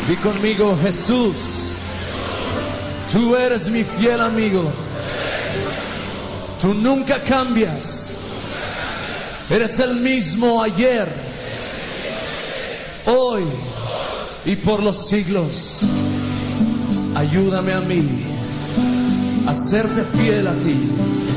Di conmigo, Jesús, tú eres mi fiel amigo. Tú nunca cambias. Eres el mismo ayer, hoy y por los siglos. Ayúdame a mí a serte fiel a ti.